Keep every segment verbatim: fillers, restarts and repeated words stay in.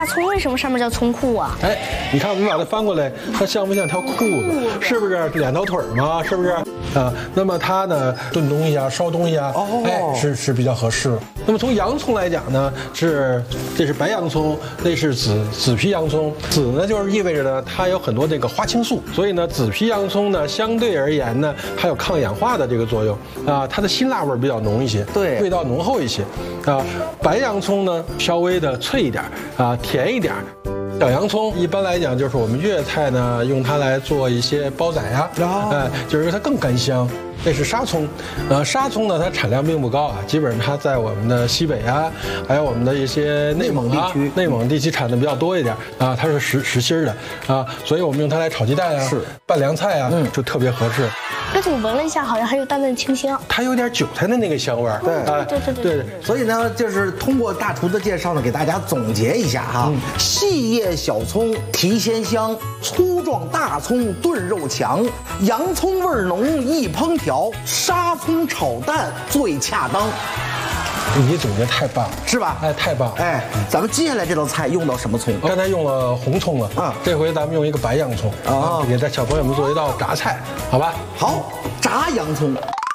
大葱为什么上面叫葱裤啊？ 哎，你看我们把它翻过来，它像不像条裤子？是不是两条腿嘛？是不是？啊，那么它呢，炖东西啊，烧东西啊， 哦， 哎，是是比较合适。那么从洋葱来讲呢，是这是白洋葱，那是紫紫皮洋葱。紫呢就是意味着呢，它有很多这个花青素，所以呢，紫皮洋葱呢相对而言呢，还有抗氧化的这个作用啊，它的辛辣味比较浓一些， 对， 味道浓厚一些啊。白洋葱呢稍微的脆一点啊，甜一点。小洋葱一般来讲就是我们粤菜呢用它来做一些煲仔呀， 哦、 哎，就是它更干香。这是沙葱，呃，沙葱呢，它产量并不高啊，基本上它在我们的西北啊，还有我们的一些内蒙地区， 内蒙地区产的比较多一点啊，它是实实心的啊，所以我们用它来炒鸡蛋啊， 是拌凉菜啊，嗯，就特别合适。 但是我闻了一下，好像还有淡淡清香， 它有点韭菜的那个香味儿。 对， 啊， 对对对对。 所以呢，就是通过大厨的介绍呢，给大家总结一下哈：嗯、细叶小葱提鲜香，粗壮大葱炖肉强，洋葱味儿浓易烹调，沙葱炒蛋最恰当。 你总结太棒了， 是吧？ 哎，太棒了！ 哎，咱们接下来这道菜用到什么葱？ 刚才用了红葱了，啊，这回咱们用一个白洋葱啊，给咱小朋友们做一道炸菜，好吧？ 好，炸洋葱。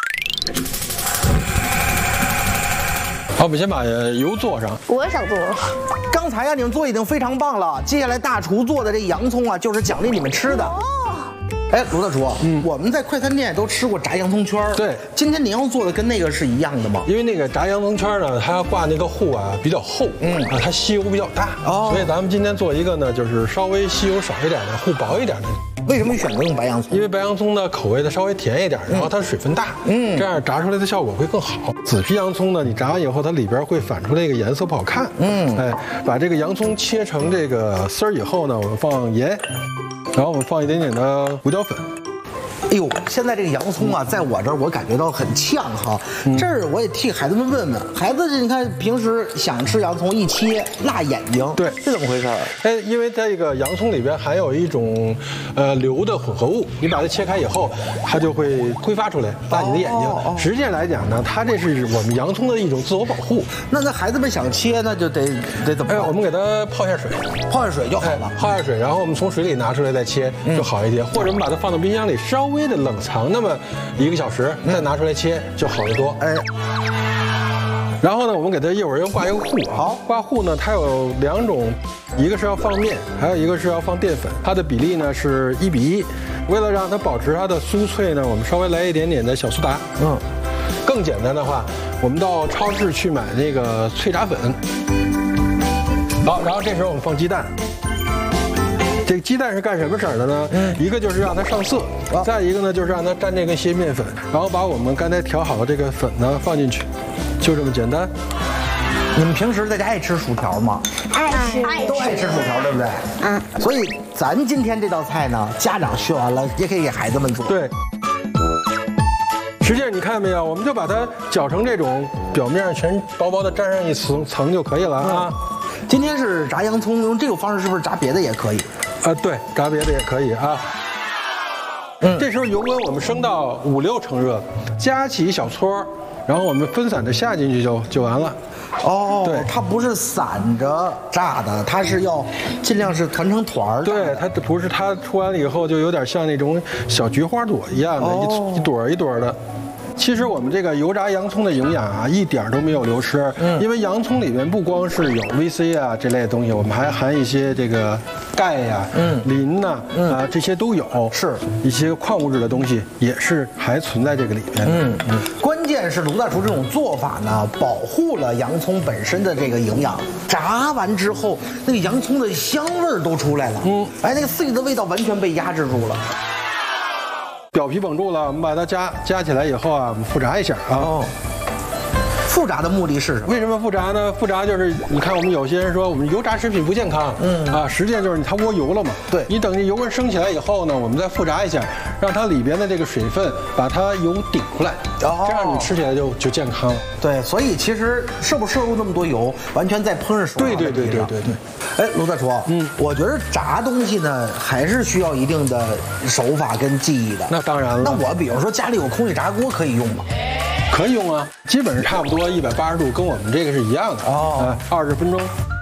好，我们先把油做上。 我也想做。 刚才呀，你们做已经非常棒了，接下来大厨做的这洋葱啊，就是奖励你们吃的。哦。哎，卢大厨，嗯，我们在快餐店都吃过炸洋葱圈儿。 对， 今天你要做的跟那个是一样的吗？ 因为那个炸洋葱圈呢，它挂那个糊啊比较厚，嗯啊，它吸油比较大，哦，所以咱们今天做一个呢，就是稍微吸油少一点的，糊薄一点的。 为什么选择用白洋葱？ 因为白洋葱呢口味的稍微甜一点，然后它水分大，嗯，这样炸出来的效果会更好。紫皮洋葱呢，你炸完以后，它里边会反出来一个颜色不好看，嗯，哎，把这个洋葱切成这个丝儿以后呢，我们放盐，然后我们放一点点的胡椒粉。 哎呦，现在这个洋葱啊，在我这儿我感觉到很呛哈。嗯、这儿我也替孩子们问问，孩子你看平时想吃洋葱，一切辣眼睛， 对， 是怎么回事？ 哎，因为这个洋葱里边含有一种呃硫的混合物，你把它切开以后，它就会挥发出来，辣你的眼睛。哦哦、实际上来讲呢，它这是我们洋葱的一种自我保护。 那那孩子们想切，那就得得怎么办？ 哎，我们给它泡下水， 泡下水就好了。 哎、泡下水，然后我们从水里拿出来再切，就好一些。嗯、或者我们把它放到冰箱里稍微。微的冷藏那么一个小时，再拿出来切就好得多。哎，然后呢，我们给它一会儿要挂一个糊啊。好，挂糊呢，它有两种，一个是要放面，还有一个是要放淀粉，它的比例呢是一比一。为了让它保持它的酥脆呢，我们稍微来一点点的小苏打。嗯，更简单的话，我们到超市去买那个脆炸粉。好，然后这时候我们放鸡蛋。这个鸡蛋是干什么色儿的呢？嗯，一个就是让它上色，啊、再一个呢就是让它沾这个些面粉，然后把我们刚才调好的这个粉呢放进去，就这么简单。 你们平时在家爱吃薯条吗？ 爱吃， 都爱吃薯条，对不对？嗯。所以咱今天这道菜呢，家长学完了也可以给孩子们做。 对。实际上你看见没有，我们就把它搅成这种，表面全薄薄的沾上一层层就可以了啊。嗯、 今天是炸洋葱，用这种方式是不是炸别的也可以？ 啊，对，炸别的也可以啊。嗯，这时候油温我们升到五六成热，加起小撮，然后我们分散的下进去就就完了。 哦，对，它不是散着炸的，它是要尽量是团成团儿。 对，它不是，它出完了以后就有点像那种小菊花朵一样的，哦、一一朵一朵的。其实我们这个油炸洋葱的营养啊，一点都没有流失。嗯，因为洋葱里面不光是有 V C 啊这类的东西，我们还含一些这个钙呀、啊、嗯、磷呐、啊，嗯、啊这些都有。是一些矿物质的东西也是还存在这个里面。嗯嗯。关键是卢大厨这种做法呢，保护了洋葱本身的这个营养。炸完之后，那个洋葱的香味儿都出来了。嗯，哎，那个刺激的味道完全被压制住了。 表皮绷住了，我们把它夹夹起来以后啊，我们复炸一下啊。哦。 复炸的目的是什么？ 为什么复炸呢？复炸就是你看，我们有些人说我们油炸食品不健康，嗯啊，实际上就是它窝油了嘛。对，你等这油温升起来以后呢，我们再复炸一下，让它里边的这个水分把它油顶出来，哦，这样你吃起来就就健康了。 对，所以其实摄不摄入那么多油，完全在烹饪手法。 对对对对对对。 哎，卢大厨，嗯，我觉得炸东西呢，还是需要一定的手法跟技艺的。 那当然了。 那我比如说家里有空气炸锅可以用吗？ 可以用啊，基本上差不多一百八十度，跟我们这个是一样的哦，二十分钟。